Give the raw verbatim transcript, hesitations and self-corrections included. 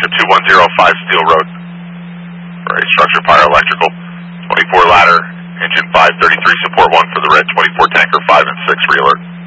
Starship two one zero five Steel Road. For a structure fire electrical. twenty-four ladder, engine five thirty-three support one for the red, twenty-four tanker five and six re-alert.